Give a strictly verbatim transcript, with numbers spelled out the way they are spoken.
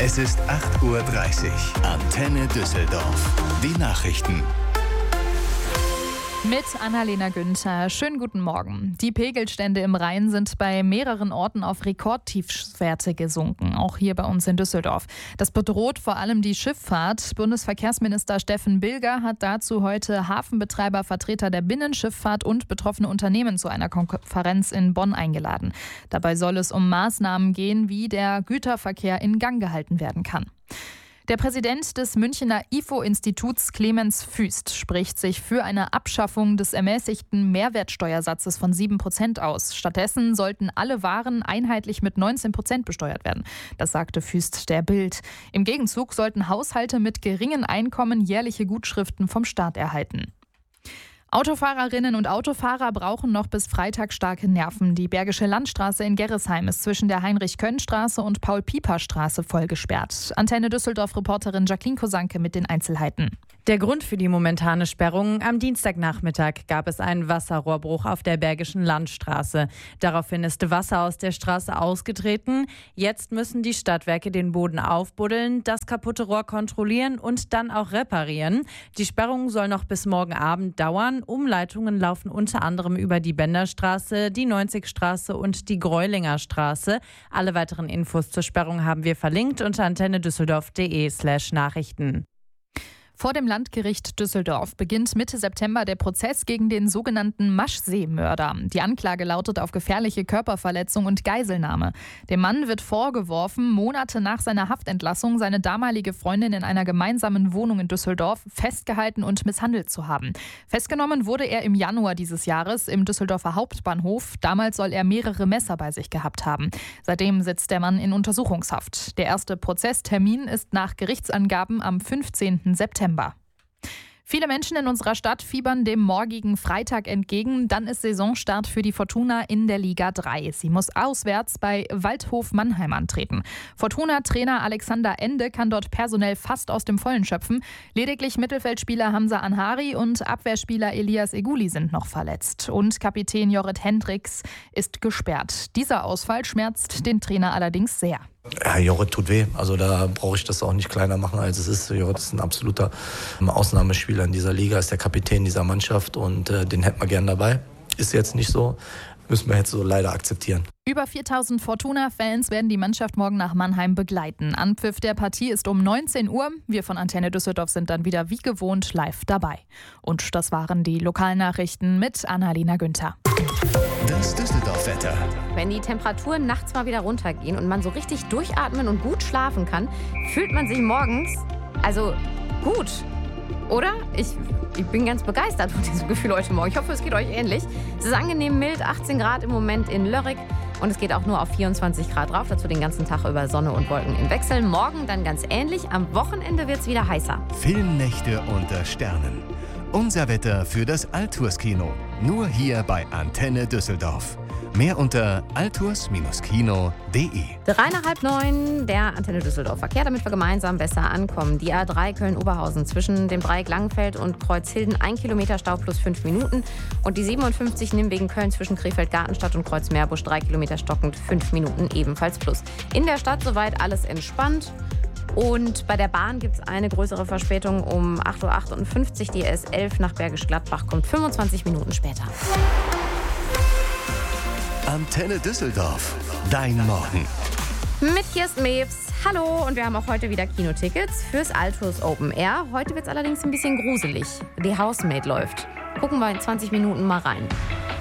Es ist acht Uhr dreißig. Antenne Düsseldorf. Die Nachrichten. Mit Annalena Günther. Schönen guten Morgen. Die Pegelstände im Rhein sind bei mehreren Orten auf Rekordtiefstwerte gesunken, auch hier bei uns in Düsseldorf. Das bedroht vor allem die Schifffahrt. Bundesverkehrsminister Steffen Bilger hat dazu heute Hafenbetreiber, Vertreter der Binnenschifffahrt und betroffene Unternehmen zu einer Konferenz in Bonn eingeladen. Dabei soll es um Maßnahmen gehen, wie der Güterverkehr in Gang gehalten werden kann. Der Präsident des Münchener I F O-Instituts, Clemens Füst, spricht sich für eine Abschaffung des ermäßigten Mehrwertsteuersatzes von sieben Prozent aus. Stattdessen sollten alle Waren einheitlich mit neunzehn Prozent besteuert werden. Das sagte Füst der Bild. Im Gegenzug sollten Haushalte mit geringen Einkommen jährliche Gutschriften vom Staat erhalten. Autofahrerinnen und Autofahrer brauchen noch bis Freitag starke Nerven. Die Bergische Landstraße in Gerresheim ist zwischen der Heinrich-Können-Straße und Paul-Pieper-Straße voll gesperrt. Antenne Düsseldorf-Reporterin Jacqueline Kosanke mit den Einzelheiten. Der Grund für die momentane Sperrung: am Dienstagnachmittag gab es einen Wasserrohrbruch auf der Bergischen Landstraße. Daraufhin ist Wasser aus der Straße ausgetreten. Jetzt müssen die Stadtwerke den Boden aufbuddeln, das kaputte Rohr kontrollieren und dann auch reparieren. Die Sperrung soll noch bis morgen Abend dauern. Umleitungen laufen unter anderem über die Benderstraße, die neunzigstraße und die Greulinger Straße. Alle weiteren Infos zur Sperrung haben wir verlinkt unter antennedüsseldorf.de slash Nachrichten. Vor dem Landgericht Düsseldorf beginnt Mitte September der Prozess gegen den sogenannten Maschsee-Mörder. Die Anklage lautet auf gefährliche Körperverletzung und Geiselnahme. Dem Mann wird vorgeworfen, Monate nach seiner Haftentlassung seine damalige Freundin in einer gemeinsamen Wohnung in Düsseldorf festgehalten und misshandelt zu haben. Festgenommen wurde er im Januar dieses Jahres im Düsseldorfer Hauptbahnhof. Damals soll er mehrere Messer bei sich gehabt haben. Seitdem sitzt der Mann in Untersuchungshaft. Der erste Prozesstermin ist nach Gerichtsangaben am fünfzehnten September. Viele Menschen in unserer Stadt fiebern dem morgigen Freitag entgegen. Dann ist Saisonstart für die Fortuna in der Liga drei. Sie muss auswärts bei Waldhof Mannheim antreten. Fortuna-Trainer Alexander Ende kann dort personell fast aus dem Vollen schöpfen. Lediglich Mittelfeldspieler Hamza Anhari und Abwehrspieler Elias Eguli sind noch verletzt. Und Kapitän Jorrit Hendricks ist gesperrt. Dieser Ausfall schmerzt den Trainer allerdings sehr. Ja, Jorrit tut weh. Also da brauche ich das auch nicht kleiner machen, als es ist. Jorrit ist ein absoluter Ausnahmespieler in dieser Liga, ist der Kapitän dieser Mannschaft und äh, den hätten wir gern dabei. Ist jetzt nicht so, müssen wir jetzt so leider akzeptieren. Über viertausend Fortuna-Fans werden die Mannschaft morgen nach Mannheim begleiten. Anpfiff der Partie ist um neunzehn Uhr. Wir von Antenne Düsseldorf sind dann wieder wie gewohnt live dabei. Und das waren die Lokalnachrichten mit Annalena Günther. Das Düsseldorf-Wetter. Wenn die Temperaturen nachts mal wieder runtergehen und man so richtig durchatmen und gut schlafen kann, fühlt man sich morgens, also gut, oder? Ich, ich bin ganz begeistert von diesem Gefühl heute Morgen. Ich hoffe, es geht euch ähnlich. Es ist angenehm mild, achtzehn Grad im Moment in Lörrick. Und es geht auch nur auf vierundzwanzig Grad drauf. Dazu den ganzen Tag über Sonne und Wolken im Wechsel. Morgen dann ganz ähnlich. Am Wochenende wird es wieder heißer. Filmnächte unter Sternen. Unser Wetter für das Alturs-Kino. Nur hier bei Antenne Düsseldorf. Mehr unter alturs Kino punkt de. Drei nach halb neun, der Antenne Düsseldorf Verkehr, damit wir gemeinsam besser ankommen. Die A drei Köln-Oberhausen zwischen dem Dreieck Langenfeld und Kreuzhilden, ein Kilometer Stau plus fünf Minuten. Und die siebenundfünfzig Nimwegen Köln zwischen Krefeld-Gartenstadt und Kreuzmeerbusch, drei Kilometer stockend, fünf Minuten ebenfalls plus. In der Stadt soweit alles entspannt. Und bei der Bahn gibt es eine größere Verspätung um acht Uhr achtundfünfzig. Die S elf nach Bergisch Gladbach kommt fünfundzwanzig Minuten später. Antenne Düsseldorf. Dein Morgen. Mit Kirsten Mewes. Hallo, und wir haben auch heute wieder Kinotickets fürs Alturs Open Air. Heute wird es allerdings ein bisschen gruselig. Die Housemaid läuft. Gucken wir in zwanzig Minuten mal rein.